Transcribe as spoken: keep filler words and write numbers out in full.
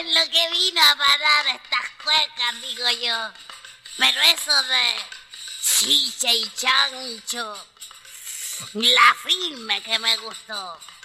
en lo que vino a parar estas cuecas, digo yo. Pero eso de chicha y chancho, la firme que me gustó.